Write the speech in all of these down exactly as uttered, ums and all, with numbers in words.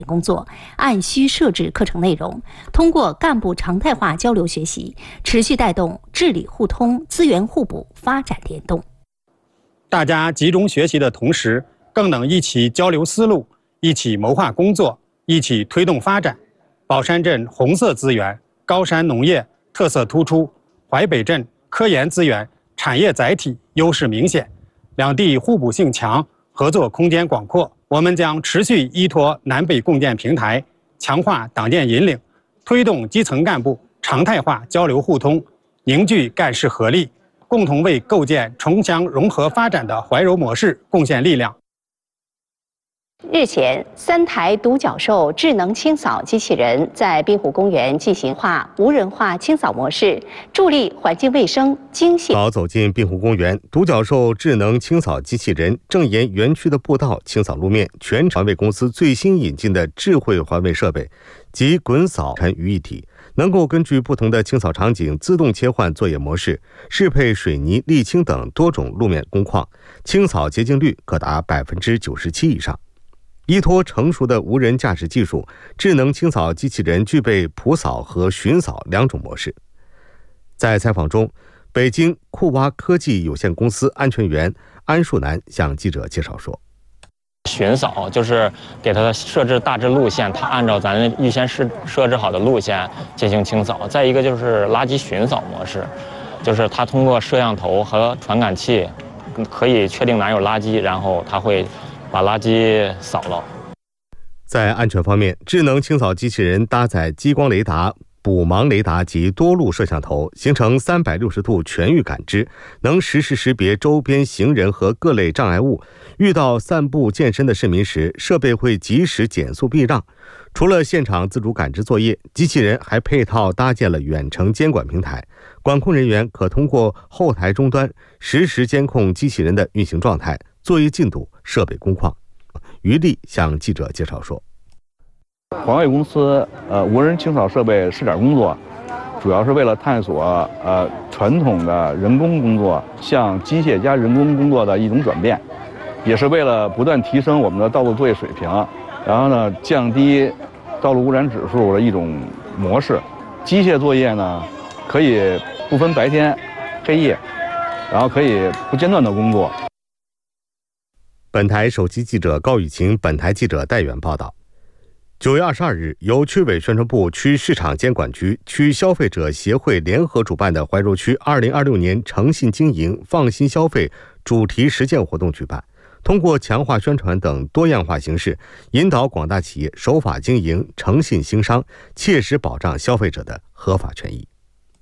工作，按需设置课程内容，通过干部常态化交流学习，持续带动治理互通、资源互补、发展联动。 大家集中学习的同时，更能一起交流思路，一起谋划工作，一起推动发展。宝山镇红色资源、高山农业特色突出，淮北镇科研资源、产业载体优势明显，两地互补性强，合作空间广阔。我们将持续依托南北共建平台，强化党建引领，推动基层干部常态化交流互通，凝聚干事合力，共同为构建城乡融合发展的怀柔模式贡献力量。 日前，三台独角兽智能清扫机器人在滨湖公园进行化无人化清扫模式，助力环境卫生精细。 早走进滨湖公园，独角兽智能清扫机器人正沿园区的步道清扫路面，全环卫公司最新引进的智慧环卫设备及滚扫沉于一体，能够根据不同的清扫场景自动切换作业模式，适配水泥、沥青等多种路面工况，清扫洁净率可达百分之九十七以上。依托成熟的无人驾驶技术，智能清扫机器人具备普扫和巡扫两种模式。在采访中，北京库挖科技有限公司安全员安树南向记者介绍说， 巡扫就是给它设置大致路线，它按照咱预先设设置好的路线进行清扫。再一个就是垃圾巡扫模式，就是它通过摄像头和传感器可以确定哪有垃圾，然后它会把垃圾扫了。 在安全方面，智能清扫机器人搭载激光雷达、补盲雷达及多路摄像头，形成三百六十度全域感知，能实时识别周边行人和各类障碍物。遇到散步健身的市民时，设备会及时减速避让。除了现场自主感知作业，机器人还配套搭建了远程监管平台，管控人员可通过后台终端实时监控机器人的运行状态、作业进度、设备工况。于丽向记者介绍说， 环卫公司呃无人清扫设备试点工作，主要是为了探索呃传统的人工工作向机械加人工工作的一种转变，也是为了不断提升我们的道路作业水平，然后呢降低道路污染指数的一种模式。机械作业呢可以不分白天黑夜，然后可以不间断的工作。 本台首席记者高雨晴，本台记者戴远报道。九月二十二日，由区委宣传部、区市场监管局、区消费者协会联合主办的怀柔区二零二六年诚信经营、放心消费主题实践活动举办，通过强化宣传等多样化形式，引导广大企业守法经营、诚信兴商，切实保障消费者的合法权益。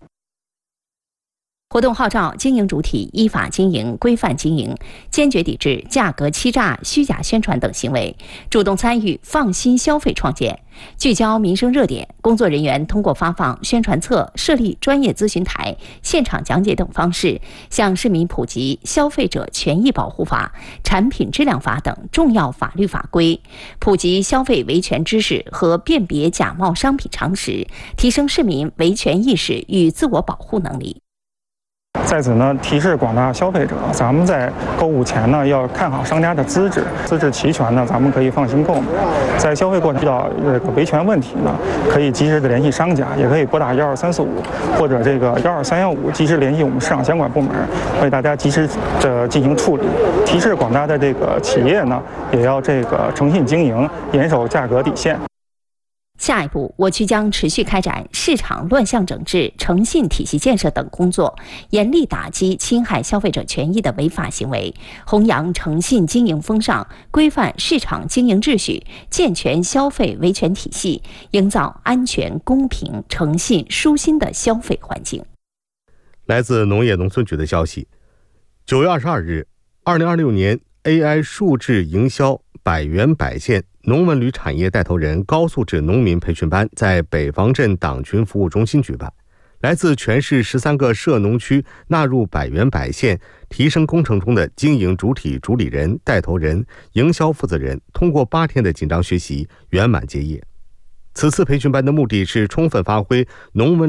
活动号召经营主体依法经营、规范经营，坚决抵制价格欺诈、虚假宣传等行为，主动参与放心消费创建。聚焦民生热点，工作人员通过发放宣传册、设立专业咨询台、现场讲解等方式，向市民普及《消费者权益保护法》、《产品质量法》等重要法律法规，普及消费维权知识和辨别假冒商品常识，提升市民维权意识与自我保护能力。 在此呢，提示广大消费者，咱们在购物前呢，要看好商家的资质，资质齐全呢，咱们可以放心购买。在消费过程遇到这个维权问题呢，可以及时的联系商家，也可以拨打幺二三四五或者这个幺二三幺五，及时联系我们市场监管部门，为大家及时的进行处理。提示广大的这个企业呢，也要这个诚信经营，严守价格底线。 下一步，我区将持续开展市场乱象整治、诚信体系建设等工作，严厉打击侵害消费者权益的违法行为，弘扬诚信经营风尚，规范市场经营秩序，健全消费维权体系，营造安全、公平、诚信、舒心的消费环境。 来自农业农村局的消息，九月二十二日，二零二六年 A I 数字营销百园百县农文旅产业带头人高素质农民培训班在北方镇党群服务中心举办，来自全市十三个涉农区纳入百园百县提升工程中的经营主体主理人、带头人、营销负责人，通过八天的紧张学习圆满结业。此次培训班的目的是充分发挥农文